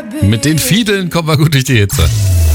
Mit den Fiedeln kommen wir gut durch die Hitze.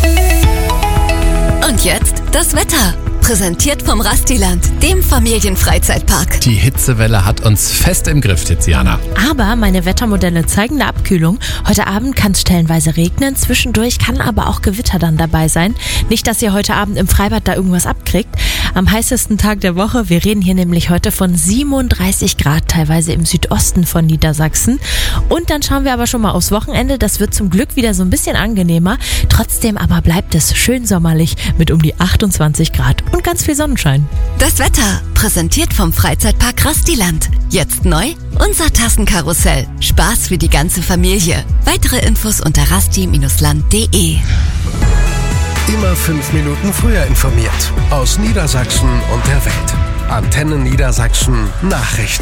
Und jetzt das Wetter. Präsentiert vom Rastiland, dem Familienfreizeitpark. Die Hitzewelle hat uns fest im Griff, Tiziana. Aber meine Wettermodelle zeigen eine Abkühlung. Heute Abend kann es stellenweise regnen, zwischendurch kann aber auch Gewitter dann dabei sein. Nicht, dass ihr heute Abend im Freibad da irgendwas abkriegt. Am heißesten Tag der Woche, wir reden hier nämlich heute von 37 Grad, teilweise im Südosten von Niedersachsen. Und dann schauen wir aber schon mal aufs Wochenende. Das wird zum Glück wieder so ein bisschen angenehmer. Trotzdem aber bleibt es schön sommerlich mit um die 28 Grad und ganz viel Sonnenschein. Das Wetter, präsentiert vom Freizeitpark Rastiland. Jetzt neu, unser Tassenkarussell. Spaß für die ganze Familie. Weitere Infos unter rasti-land.de. Immer 5 Minuten früher informiert. Aus Niedersachsen und der Welt. Antenne Niedersachsen Nachrichten.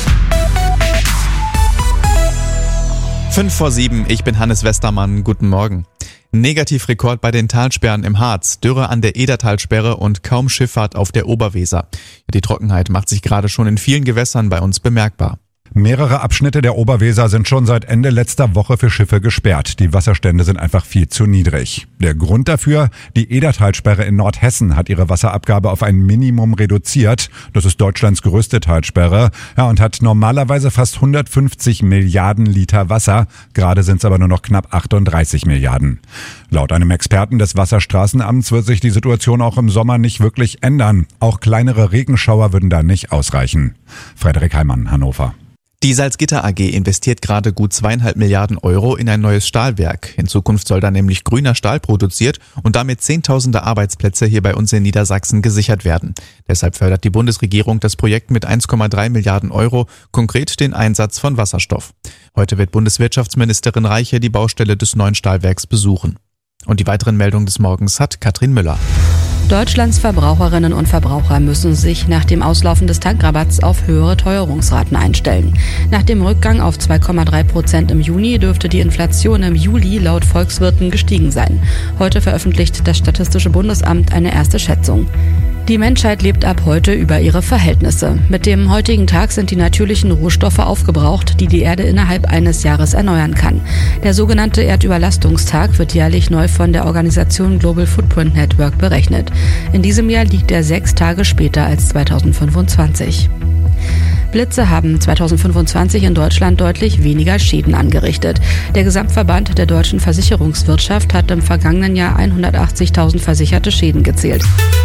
6:55, ich bin Hannes Westermann. Guten Morgen. Negativrekord bei den Talsperren im Harz, Dürre an der Edertalsperre und kaum Schifffahrt auf der Oberweser. Die Trockenheit macht sich gerade schon in vielen Gewässern bei uns bemerkbar. Mehrere Abschnitte der Oberweser sind schon seit Ende letzter Woche für Schiffe gesperrt. Die Wasserstände sind einfach viel zu niedrig. Der Grund dafür? Die Edertalsperre in Nordhessen hat ihre Wasserabgabe auf ein Minimum reduziert. Das ist Deutschlands größte Talsperre. Und hat normalerweise fast 150 Milliarden Liter Wasser. Gerade sind es aber nur noch knapp 38 Milliarden. Laut einem Experten des Wasserstraßenamts wird sich die Situation auch im Sommer nicht wirklich ändern. Auch kleinere Regenschauer würden da nicht ausreichen. Frederik Heimann, Hannover. Die Salzgitter AG investiert gerade gut 2,5 Milliarden Euro in ein neues Stahlwerk. In Zukunft soll da nämlich grüner Stahl produziert und damit Zehntausende Arbeitsplätze hier bei uns in Niedersachsen gesichert werden. Deshalb fördert die Bundesregierung das Projekt mit 1,3 Milliarden Euro, konkret den Einsatz von Wasserstoff. Heute wird Bundeswirtschaftsministerin Reiche die Baustelle des neuen Stahlwerks besuchen. Und die weiteren Meldungen des Morgens hat Katrin Müller. Deutschlands Verbraucherinnen und Verbraucher müssen sich nach dem Auslaufen des Tankrabatts auf höhere Teuerungsraten einstellen. Nach dem Rückgang auf 2,3% im Juni dürfte die Inflation im Juli laut Volkswirten gestiegen sein. Heute veröffentlicht das Statistische Bundesamt eine erste Schätzung. Die Menschheit lebt ab heute über ihre Verhältnisse. Mit dem heutigen Tag sind die natürlichen Rohstoffe aufgebraucht, die die Erde innerhalb eines Jahres erneuern kann. Der sogenannte Erdüberlastungstag wird jährlich neu von der Organisation Global Footprint Network berechnet. In diesem Jahr liegt er 6 Tage später als 2025. Blitze haben 2025 in Deutschland deutlich weniger Schäden angerichtet. Der Gesamtverband der deutschen Versicherungswirtschaft hat im vergangenen Jahr 180.000 versicherte Schäden gezählt.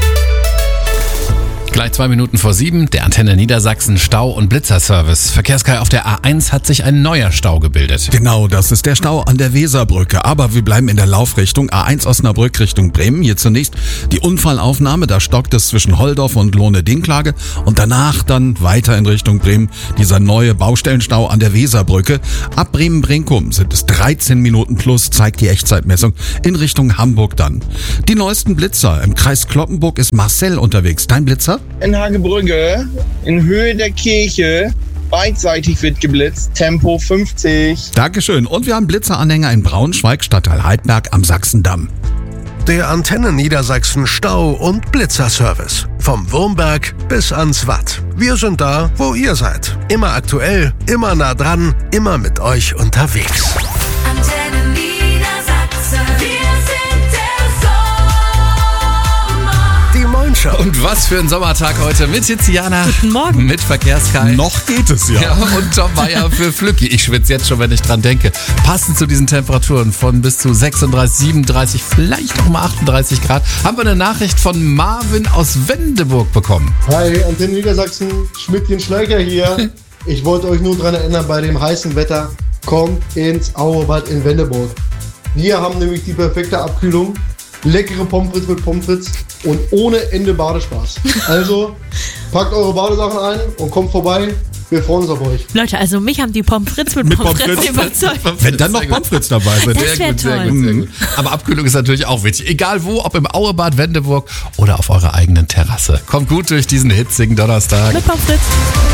Gleich 7:02, der Antenne Niedersachsen Stau- und Blitzerservice. Verkehrskai, auf der A1 hat sich ein neuer Stau gebildet. Genau, das ist der Stau an der Weserbrücke. Aber wir bleiben in der Laufrichtung A1 Osnabrück Richtung Bremen. Hier zunächst die Unfallaufnahme, da stockt es zwischen Holdorf und Lohne-Dinklage. Und danach dann weiter in Richtung Bremen dieser neue Baustellenstau an der Weserbrücke. Ab Bremen-Brinkum sind es 13 Minuten plus, zeigt die Echtzeitmessung, in Richtung Hamburg dann. Die neuesten Blitzer. Im Kreis Cloppenburg ist Marcel unterwegs. Dein Blitzer? In Hagebrügge, in Höhe der Kirche, beidseitig wird geblitzt, Tempo 50. Dankeschön. Und wir haben Blitzeranhänger in Braunschweig, Stadtteil Heidberg am Sachsendamm. Der Antenne Niedersachsen Stau- und Blitzerservice. Vom Wurmberg bis ans Watt. Wir sind da, wo ihr seid. Immer aktuell, immer nah dran, immer mit euch unterwegs. Antenne Niedersachsen, wir sind der Sommer. Die Moin-Show. Und was für ein Sommertag heute mit Tiziana. Guten Morgen. Mit Verkehrskai. Noch geht es Ja, und Tom Meier für Flücki. Ich schwitze jetzt schon, wenn ich dran denke. Passend zu diesen Temperaturen von bis zu 36, 37, vielleicht noch mal 38 Grad, haben wir eine Nachricht von Marvin aus Wendeburg bekommen. Hi, Antenne Niedersachsen, Schmidtchen Schleicher hier. Ich wollte euch nur daran erinnern, bei dem heißen Wetter, kommt ins Auebad in Wendeburg. Wir haben nämlich die perfekte Abkühlung, leckere Pommes frites mit Pommes frites und ohne Ende Badespaß. Also, packt eure Badesachen ein und kommt vorbei. Wir freuen uns auf euch. Leute, also mich haben die Pommes frites mit Pommes frites überzeugt. Wenn dann noch Pommes frites dabei sind. Das wäre Sehr toll. gut. Aber Abkühlung ist natürlich auch wichtig. Egal wo, ob im Auebad Wendeburg oder auf eurer eigenen Terrasse. Kommt gut durch diesen hitzigen Donnerstag. Mit Pommes frites.